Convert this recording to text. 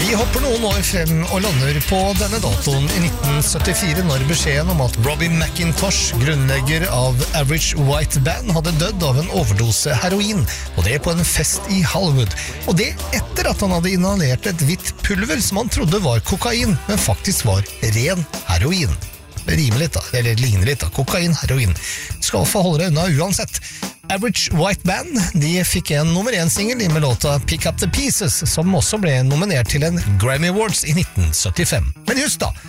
Vi hopper noen år frem og lander på denne datoen i 1974 når beskjeden om at Robbie McIntosh, grunnlegger av Average White Band, hadde dødd av en overdose heroin, og det på en fest i Hollywood. Og det etter at han hadde inhalert et hvitt pulver som han trodde var kokain, men faktisk var ren heroin. Det rimer litt da, eller ligner litt da, kokain, heroin. Du skal få holde deg unna uansett. Average White Band, de fikk en nummer 1-singel med låta Pick Up The Pieces, som også ble nominert til en Grammy Awards i 1975. Men husk da,